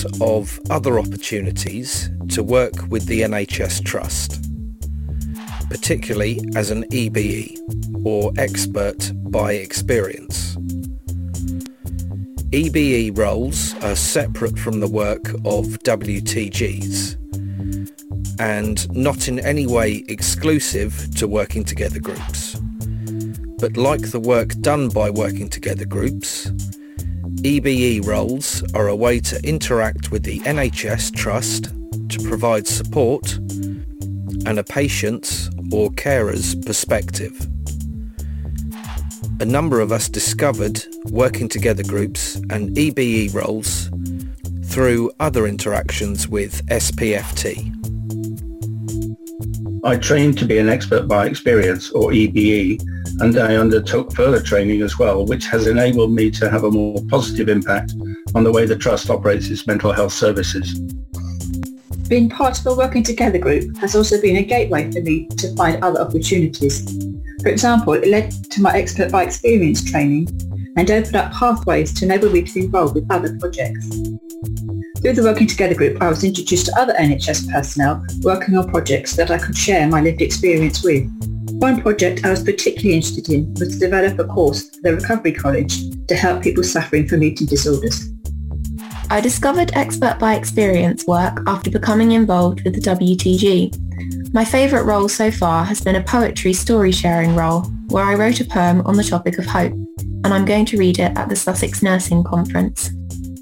of other opportunities to work with the NHS Trust, particularly as an EBE, or Expert by Experience. EBE roles are separate from the work of WTGs and not in any way exclusive to working together groups. But like the work done by working together groups, EBE roles are a way to interact with the NHS Trust to provide support and a patient's or carer's perspective. A number of us discovered working together groups and EBE roles through other interactions with SPFT. I trained to be an expert by experience, or EBE, and I undertook further training as well, which has enabled me to have a more positive impact on the way the Trust operates its mental health services. Being part of a working together group has also been a gateway for me to find other opportunities. For example, it led to my Expert by Experience training and opened up pathways to enable me to be involved with other projects. Through the Working Together group, I was introduced to other NHS personnel working on projects that I could share my lived experience with. One project I was particularly interested in was to develop a course for the Recovery College to help people suffering from eating disorders. I discovered Expert by Experience work after becoming involved with the WTG. My favourite role so far has been a poetry story sharing role where I wrote a poem on the topic of hope, and I'm going to read it at the Sussex Nursing Conference.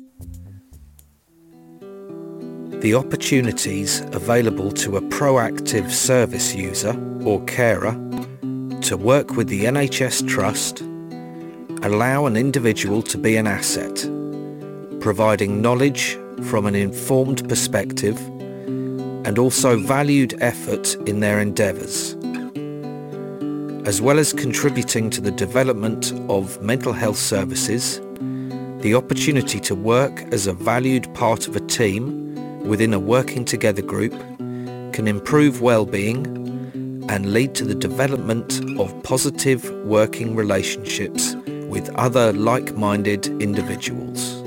The opportunities available to a proactive service user or carer to work with the NHS Trust allow an individual to be an asset, providing knowledge from an informed perspective and also valued effort in their endeavours, as well as contributing to the development of mental health services. The opportunity to work as a valued part of a team within a working together group can improve well-being and lead to the development of positive working relationships with other like-minded individuals.